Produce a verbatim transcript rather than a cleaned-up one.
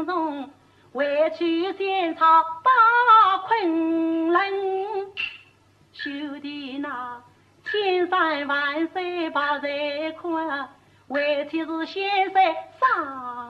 容，为去仙草把昆仑，修的那千山万水把人看，为的是先生上。